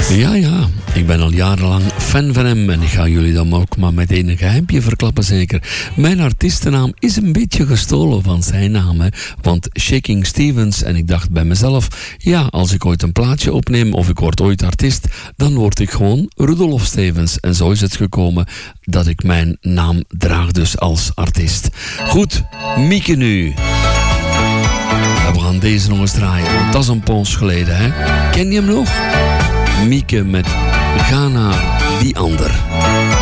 Ja, ik ben al jarenlang fan van hem en ik ga jullie dan ook maar meteen een geheimpje verklappen zeker. Mijn artiestennaam is een beetje gestolen van zijn naam, hè? Want Shaking Stevens, en ik dacht bij mezelf, ja, als ik ooit een plaatje opneem of ik word ooit artiest, dan word ik gewoon Rudolf Stevens. En zo is het gekomen dat ik mijn naam draag dus als artiest. Goed, Mieke nu. En we gaan deze nog eens draaien, want dat is een poos geleden, hè? Ken je hem nog? Mieke met Ga naar die ander.